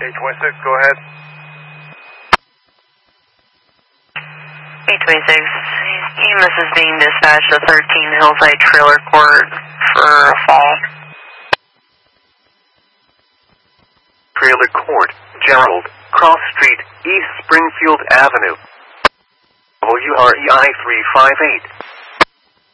826, go ahead. 826, EMS is being dispatched to 13 Hillside Trailer Court for a fall. Trailer Court, Gerald, Cross Street, East Springfield Avenue. WREI 358.